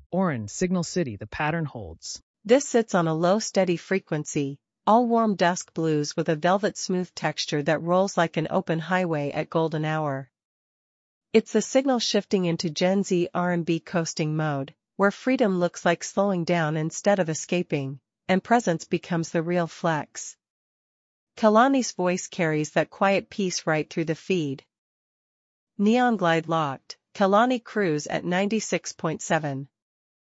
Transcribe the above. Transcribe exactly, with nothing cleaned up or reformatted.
Orin, Signal City, the pattern holds. This sits on a low steady frequency, all warm dusk blues with a velvet smooth texture that rolls like an open highway at golden hour. It's the signal shifting into Gen Z R and B coasting mode, where freedom looks like slowing down instead of escaping, and presence becomes the real flex. Kehlani's voice carries that quiet peace right through the feed. Neon Glide locked, Kehlani Cruise at ninety-six point seven.